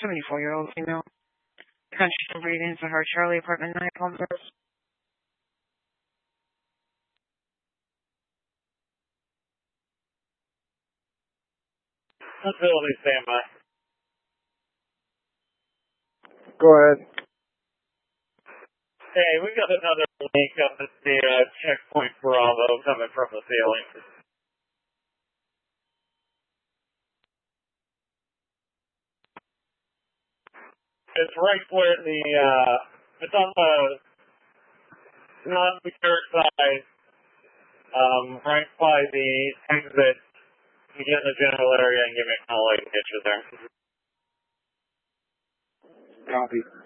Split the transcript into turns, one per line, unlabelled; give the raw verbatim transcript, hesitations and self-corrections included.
seventy-four-year-old female. Conscious and breathing, Sahar Charlie, apartment nine, Palm Beach.
Facility standby.
Go ahead.
Hey, we got another leak up at the uh, checkpoint Bravo coming from the ceiling. It's right where the, uh, it's on the non-secure side, um, right by the exit. You get in the general area and give me a call, I can get you there.
Copy.